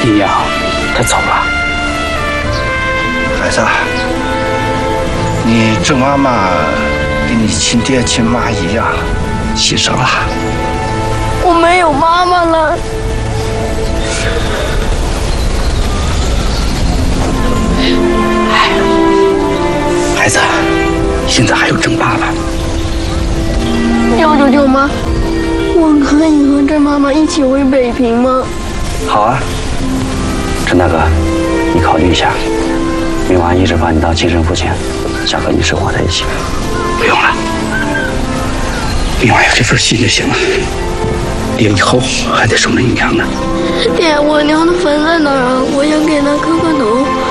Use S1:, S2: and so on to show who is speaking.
S1: 你娘，她走了。
S2: 孩子，你郑妈妈跟你亲爹亲妈一样，牺牲了。
S3: 我没有妈妈了。
S1: 孩子，现在还有郑爸爸。
S3: 舅舅舅妈，我可以和郑妈妈一起回北平吗？
S1: 好啊，郑大哥，你考虑一下，明娃一直把你当亲生父亲，想和你生活在一起。不用了，明娃有这份心就行了。爹以后还得守着你娘呢。
S3: 爹，我娘的坟在哪儿啊？我想给她磕个头。